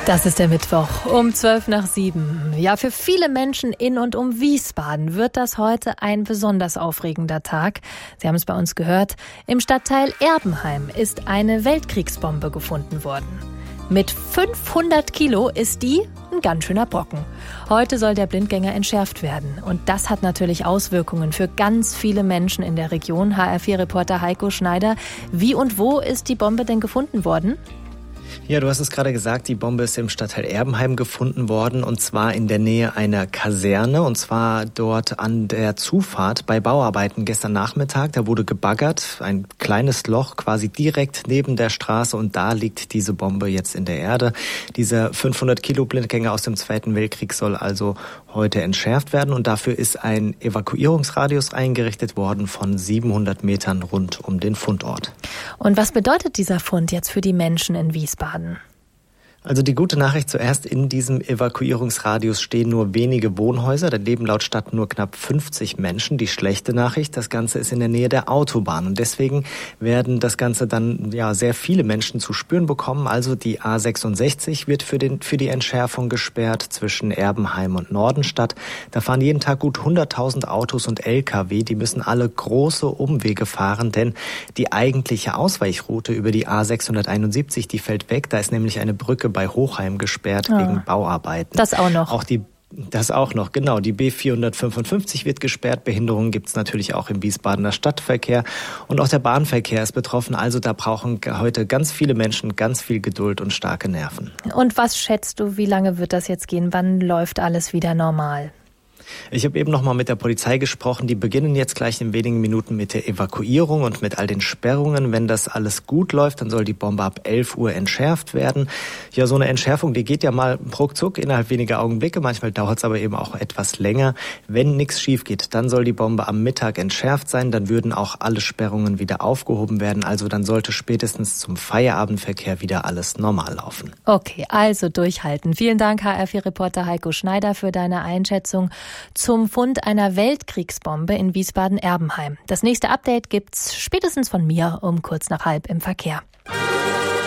Das ist der Mittwoch um 6:55. Ja, für viele Menschen in und um Wiesbaden wird das heute ein besonders aufregender Tag. Sie haben es bei uns gehört. Im Stadtteil Erbenheim ist eine Weltkriegsbombe gefunden worden. Mit 500 Kilo ist die ein ganz schöner Brocken. Heute soll der Blindgänger entschärft werden. Und das hat natürlich Auswirkungen für ganz viele Menschen in der Region. HR4-Reporter Heiko Schneider. Wie und wo ist die Bombe denn gefunden worden? Ja, du hast es gerade gesagt, die Bombe ist im Stadtteil Erbenheim gefunden worden und zwar in der Nähe einer Kaserne und zwar dort an der Zufahrt bei Bauarbeiten gestern Nachmittag. Da wurde gebaggert, ein kleines Loch quasi direkt neben der Straße und da liegt diese Bombe jetzt in der Erde. Dieser 500 Kilo Blindgänger aus dem Zweiten Weltkrieg soll also heute entschärft werden und dafür ist ein Evakuierungsradius eingerichtet worden von 700 Metern rund um den Fundort. Und was bedeutet dieser Fund jetzt für die Menschen in Wiesbaden? Also die gute Nachricht zuerst, in diesem Evakuierungsradius stehen nur wenige Wohnhäuser, da leben laut Stadt nur knapp 50 Menschen. Die schlechte Nachricht, das Ganze ist in der Nähe der Autobahn und deswegen werden das Ganze dann sehr viele Menschen zu spüren bekommen. Also die A66 wird für die Entschärfung gesperrt zwischen Erbenheim und Nordenstadt. Da fahren jeden Tag gut 100.000 Autos und LKW, die müssen alle große Umwege fahren, denn die eigentliche Ausweichroute über die A671, die fällt weg. Da ist nämlich eine Brücke bei Hochheim gesperrt wegen Bauarbeiten. Das auch noch. Das auch noch, genau. Die B455 wird gesperrt. Behinderungen gibt es natürlich auch im Wiesbadener Stadtverkehr. Und auch der Bahnverkehr ist betroffen. Also da brauchen heute ganz viele Menschen ganz viel Geduld und starke Nerven. Und was schätzt du, wie lange wird das jetzt gehen? Wann läuft alles wieder normal? Ich habe eben noch mal mit der Polizei gesprochen. Die beginnen jetzt gleich in wenigen Minuten mit der Evakuierung und mit all den Sperrungen. Wenn das alles gut läuft, dann soll die Bombe ab 11 Uhr entschärft werden. Ja, so eine Entschärfung, die geht ja mal ruckzuck innerhalb weniger Augenblicke. Manchmal dauert es aber eben auch etwas länger. Wenn nichts schief geht, dann soll die Bombe am Mittag entschärft sein. Dann würden auch alle Sperrungen wieder aufgehoben werden. Also dann sollte spätestens zum Feierabendverkehr wieder alles normal laufen. Okay, also durchhalten. Vielen Dank, HR4-Reporter Heiko Schneider, für deine Einschätzung zum Fund einer Weltkriegsbombe in Wiesbaden-Erbenheim. Das nächste Update gibt's spätestens von mir um 13:45 im Verkehr.